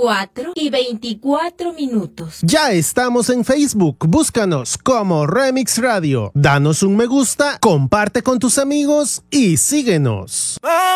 4:24. Ya estamos en Facebook, búscanos como Remix Radio. Danos un me gusta, comparte con tus amigos y síguenos.